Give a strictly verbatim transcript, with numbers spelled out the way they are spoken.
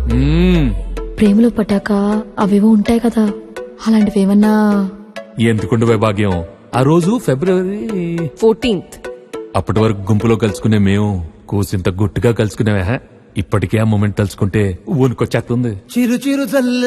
ప్రేమలో పట్టాక అవేవో ఉంటాయి కదా, అలాంటివి ఏమన్నా? ఎందుకుండు వైభాగ్యం, ఆ రోజు ఫిబ్రవరి ఫోర్టీన్త్ అప్పటి వరకు గుంపులో కలుసుకునే మేము కూసింత గుట్టుగా కలుసుకునేవా? ఇప్పటికే ఆ మూమెంట్ తలుచుకుంటే ఊనుకొచ్చేస్తుంది. చిరు చిరు